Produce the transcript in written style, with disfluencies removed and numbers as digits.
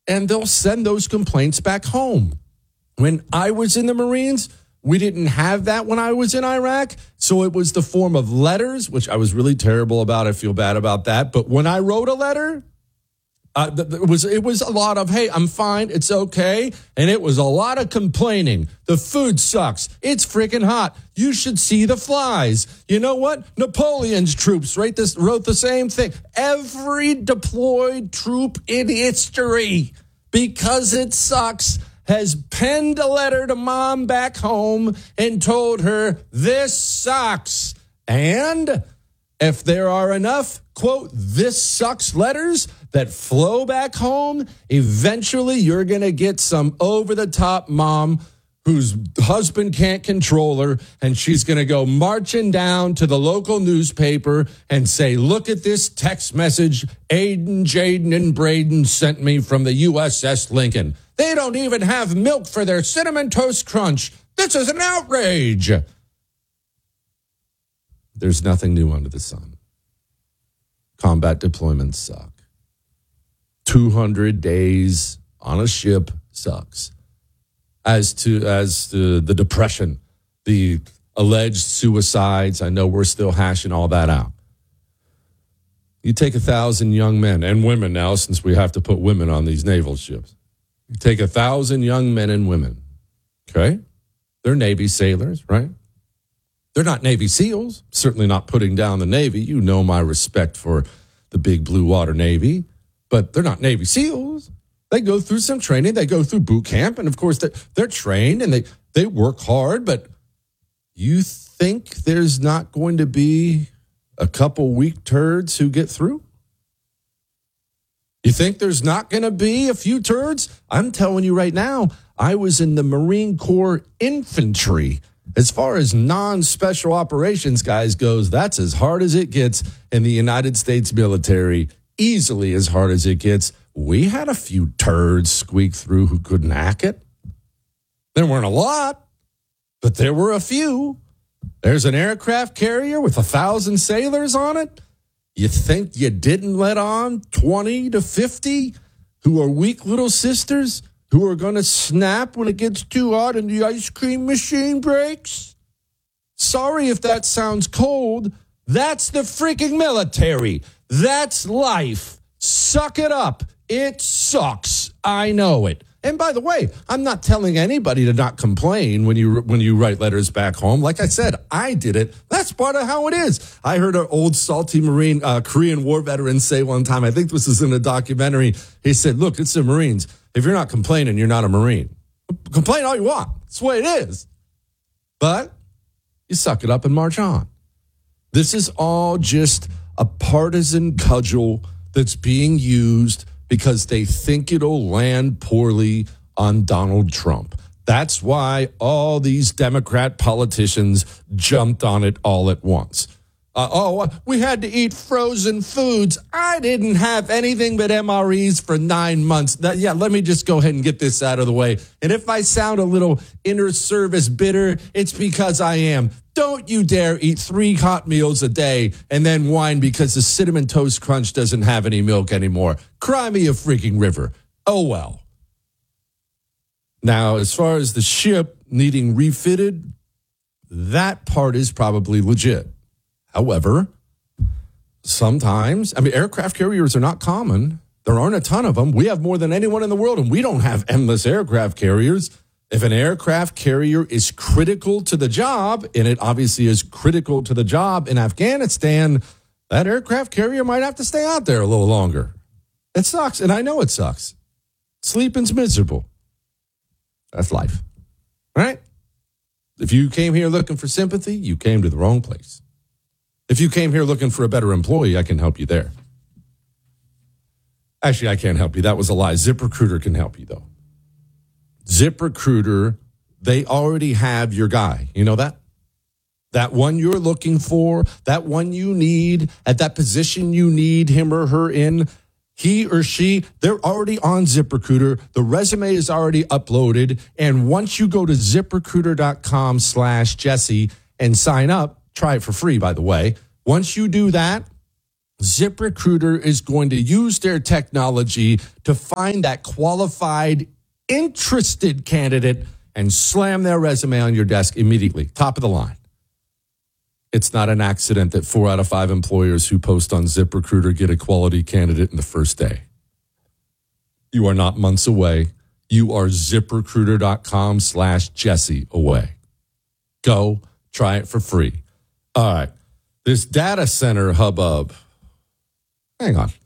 and they'll send those complaints back home. When I was in the Marines, we didn't have that when I was in Iraq. So it was the form of letters, which I was really terrible about. I feel bad about that. But when I wrote a letter, it was a lot of, hey, I'm fine. It's okay. And it was a lot of complaining. The food sucks. It's freaking hot. You should see the flies. You know what? Napoleon's troops wrote the same thing. Every deployed troop in history, because it sucks, has penned a letter to mom back home and told her, this sucks. And if there are enough, quote, this sucks letters that flow back home, eventually you're going to get some over-the-top mom whose husband can't control her, and she's going to go marching down to the local newspaper and say, look at this text message Aiden, Jaden, and Braden sent me from the USS Lincoln. They don't even have milk for their Cinnamon Toast Crunch. This is an outrage. There's nothing new under the sun. Combat deployments suck. 200 days on a ship sucks. As to the depression, the alleged suicides, I know we're still hashing all that out. You take 1,000 young men and women now, since we have to put women on these naval ships. You take 1,000 young men and women, okay? They're Navy sailors, right? They're not Navy SEALs, certainly not putting down the Navy. You know my respect for the big blue water Navy, but they're not Navy SEALs. They go through some training. They go through boot camp, and of course they're trained and they work hard, but you think there's not going to be a couple weak turds who get through? You think there's not going to be a few turds? I'm telling you right now, I was in the Marine Corps infantry. As far as non-special operations guys goes, that's as hard as it gets in the United States military, easily as hard as it gets. We had a few turds squeak through who couldn't hack it. There weren't a lot, but there were a few. There's an aircraft carrier with 1,000 sailors on it. You think you didn't let on 20 to 50 who are weak little sisters who are going to snap when it gets too hot and the ice cream machine breaks? Sorry if that sounds cold. That's the freaking military. That's life. Suck it up. It sucks. I know it. And by the way, I'm not telling anybody to not complain when you write letters back home. Like I said, I did it. That's part of how it is. I heard an old salty Marine, Korean War veteran say one time, I think this was in a documentary, he said, look, it's the Marines. If you're not complaining, you're not a Marine. Complain all you want. That's the way it is. But you suck it up and march on. This is all just a partisan cudgel that's being used because they think it'll land poorly on Donald Trump. That's why all these Democrat politicians jumped on it all at once. We had to eat frozen foods. I didn't have anything but MREs for 9 months. Let me just go ahead and get this out of the way. And if I sound a little inner service bitter, it's because I am. Don't you dare eat 3 hot meals a day and then whine because the Cinnamon Toast Crunch doesn't have any milk anymore. Cry me a freaking river. Oh, well. Now, as far as the ship needing refitted, that part is probably legit. However, sometimes, aircraft carriers are not common. There aren't a ton of them. We have more than anyone in the world, and we don't have endless aircraft carriers. If an aircraft carrier is critical to the job, and it obviously is critical to the job in Afghanistan, that aircraft carrier might have to stay out there a little longer. It sucks, and I know it sucks. Sleeping's miserable. That's life, right? If you came here looking for sympathy, you came to the wrong place. If you came here looking for a better employee, I can help you there. Actually, I can't help you. That was a lie. ZipRecruiter can help you, though. ZipRecruiter, they already have your guy. You know that? That one you're looking for, that one you need, at that position you need him or her in, he or she, they're already on ZipRecruiter. The resume is already uploaded. And once you go to ZipRecruiter.com/Jesse and sign up, try it for free, by the way. Once you do that, ZipRecruiter is going to use their technology to find that qualified, interested candidate and slam their resume on your desk immediately. Top of the line. It's not an accident that 4 out of 5 employers who post on ZipRecruiter get a quality candidate in the first day. You are not months away. You are ZipRecruiter.com/Jesse away. Go try it for free. All right. This data center hubbub. Hang on.